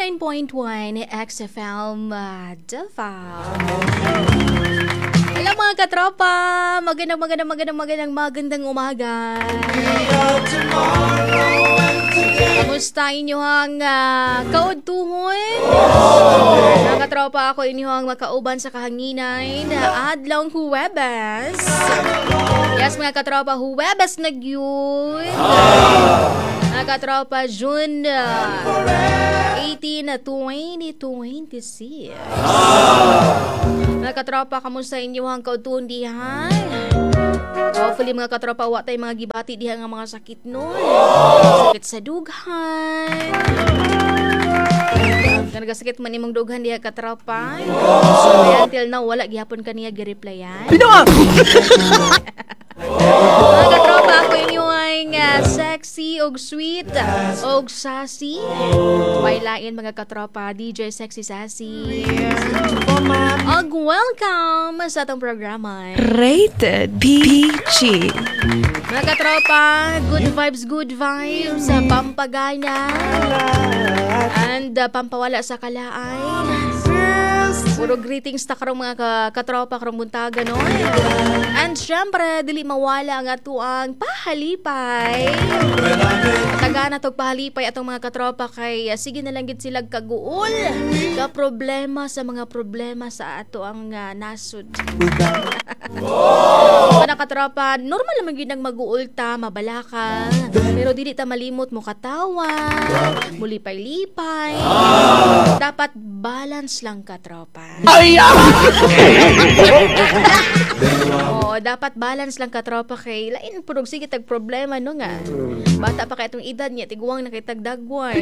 89.1 XFM Davao. Hello mga katropa, magandang umaga. Kamusta inyong kaudtuhon? Mga katropa, ako inyong makauban sa kahanginan adlong Huwebes. Yes mga katropa, Huwebes na gyud. Mga katropa, June 18, 2026. Mga katropa, kamusta inyong kaudtuhon dihan? Hopefully mga katropa, wa tayo mga gibati diha nga mga sakit nun. Sakit sa dughan. Nagkasakit man imong dughan diha katropa. So until now wala gihapon kaniya gi-replyan. Mga katropa, ako inyong sexy og sweet og sassy. Wailain mga katropa, DJ Sexy Sassy. Og welcome sa atong programa Rated PG. Mga katropa, good vibes sa pampagana and pampawala sa kalaay. Puro greetings ta karong mga katropa karong buntaga no. And syempre dili mawala ang atuang pahalipay. Tagana tog pahalipay atong mga katropa kay sige na lang gid sila kaguol ka problema sa mga problema sa ato ang nasud. Mga katropa, normal naman gyud nang mag-uulta, mabalaka, pero dili ta malimot mo katawa, mulipay-lipay. Dapat balance lang katropa. Oo, dapat balance lang katropa kay lain purog sige tag problema no nga. Bata pa kay atong edad niya tiguang nakitag dagway.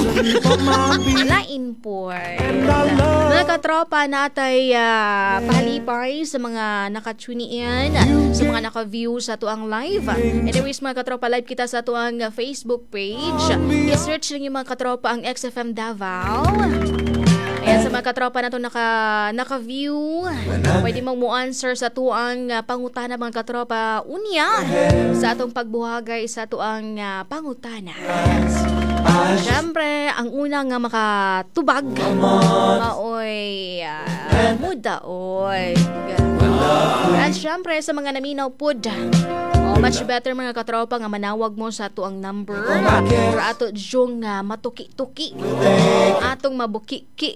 Lain po. Mga katropa natay pahalipay sa mga nakatunian, sa mga naka-view sa tuang live. Anyways mga katropa, live kita sa tuang Facebook page. I-search lang yung mga katropa ang XFM Davao. Ayan, sa mga katropa na ito naka-view, pwede mong mo-answer sa tuang pangutana mga katropa. Unya, sa atong pagbuhagay sa tuang pangutana. Siyempre, ang unang makatubag, maoy, muda, oy. At siyempre, sa mga naminaw po, much better mga katropa nga manawag mo sa tuang number or ato dyong matuki-tuki, atong mabuki-ki.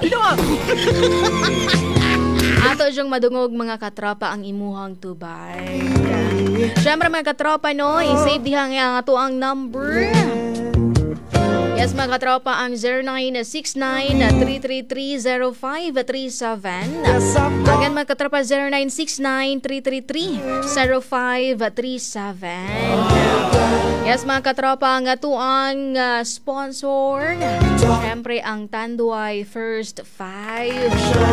Ato dyong madungog mga katropa ang imuhang tubay. Siyempre mga katropa no, i-save diha nga ato ang number. Yes mga katropa, ang 0969-333-0537. Again mga katropa, 0969-333-0537. Yes mga katropa, ang atuang sponsor, siyempre ang Tanduay First 5.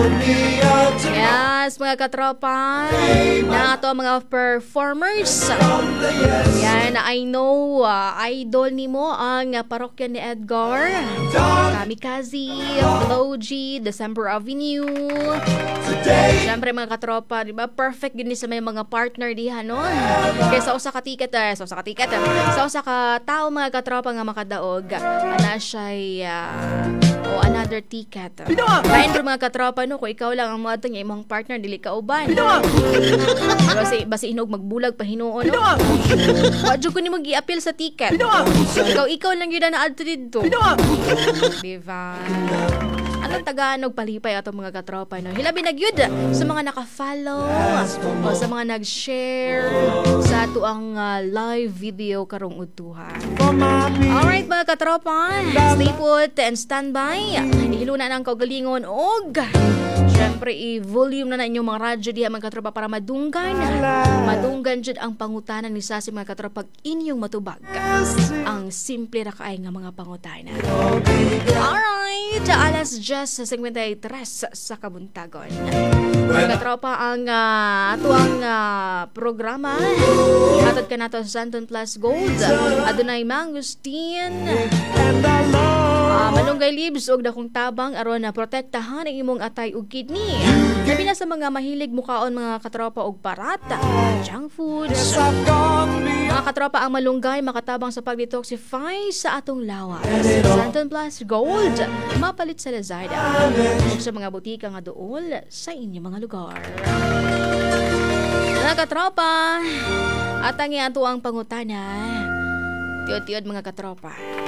Yes mga katropa, na ato mga performers. Yan, I know, idol ni mo ang parokya ni Edgar, Kamikaze, Flow G, December Avenue. Siyempre mga katropa, di ba? Perfect din sa may mga partner diha no. Kaya sa usa ka ticket, sa usa ka tao mga katropa nga makadaog, ana siya another ticket. Lain ro mga katropa no, kung ikaw lang ang moadto nga imong partner dili ka uban. Basi inog magbulag pa hinuon no. Wadyo ko nimo gi-appeal sa ticket. Ikaw lang gyud na adto didto. Diba? Anong Tagalog palipay ato mga katropa no. Hilabi na gyud sa mga naka-follow o sa mga nag-share sa ato ang live video karong utuhan. Alright mga katropa, stay put and standby. Ihiluna na ang kaugalingon og syempre i-volume na inyong mga radyo diha mga katropa para madunggan jud ang pangutanan ni Sassy mga katropa inyong matubag ang simple ra kaay nga mga pangutana. Alright, alas 10:53 sa kabuntagon. Mga katropa, ang atuang programa hatod ka nato sa Santon Plus Gold. Adunay Mangustin, malunggay dry leaves og dakong tabang aron na protektahan ang imong atay ug kidney. Labi na sa mga mahilig mukaon mga katropa og parata, junk foods. Mga katropa, ang malunggay makatabang sa pag-detoxify sa atong lawas. Santon Plus Gold, mapalit sa Lazada ug sa mga butika nga duol sa inyong mga lugar. Mga katropa, at ang ato ang pangutana. Tiod-tiod mga katropa.